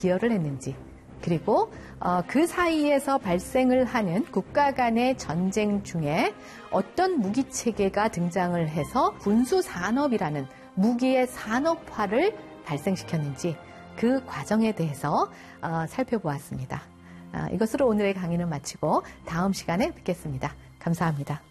기여를 했는지, 그리고 그 사이에서 발생을 하는 국가 간의 전쟁 중에 어떤 무기 체계가 등장을 해서 군수 산업이라는 무기의 산업화를 발생시켰는지 그 과정에 대해서 살펴보았습니다. 이것으로 오늘의 강의는 마치고 다음 시간에 뵙겠습니다. 감사합니다.